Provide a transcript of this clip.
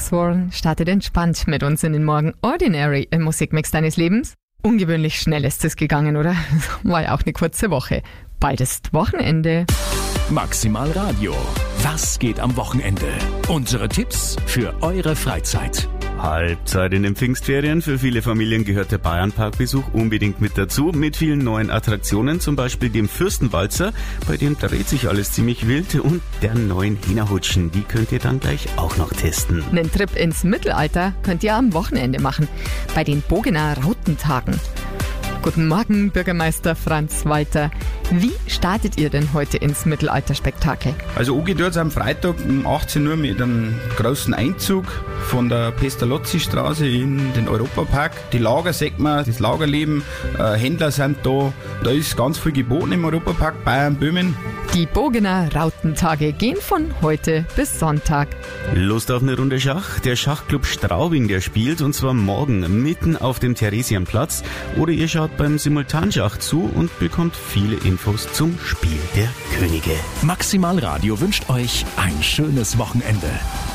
Swarren startet entspannt mit uns in den Morgen. Ordinary im Musikmix deines Lebens. Ungewöhnlich schnell ist es gegangen, oder? War ja auch eine kurze Woche. Bald ist Wochenende. Maximal Radio. Was geht am Wochenende? Unsere Tipps für eure Freizeit. Halbzeit in den Pfingstferien. Für viele Familien gehört der Bayernparkbesuch unbedingt mit dazu. Mit vielen neuen Attraktionen, zum Beispiel dem Fürstenwalzer, bei dem dreht sich alles ziemlich wild, und der neuen Hina-Hutschen. Die könnt ihr dann gleich auch noch testen. Einen Trip ins Mittelalter könnt ihr am Wochenende machen, bei den Bogener Rautentagen. Guten Morgen, Bürgermeister Franz Walter. Wie startet ihr denn heute ins Mittelalterspektakel? Also angeht am Freitag um 18 Uhr mit einem großen Einzug von der Pestalozzi-Straße in den Europapark. Die Lager sieht man, das Lagerleben, Händler sind da. Da ist ganz viel geboten im Europapark Bayern-Böhmen. Die Bogener Rautentage gehen von heute bis Sonntag. Lust auf eine Runde Schach? Der Schachclub Straubing, der spielt, und zwar morgen mitten auf dem Theresienplatz. Oder ihr schaut beim Simultanschach zu und bekommt viele Infos zum Spiel der Könige. Maximal Radio wünscht euch ein schönes Wochenende.